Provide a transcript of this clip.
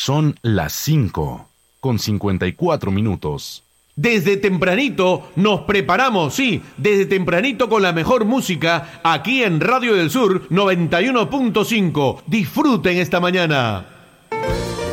Son las 5:54. Desde tempranito nos preparamos, sí, desde tempranito con la mejor música aquí en Radio del Sur 91.5. Disfruten esta mañana.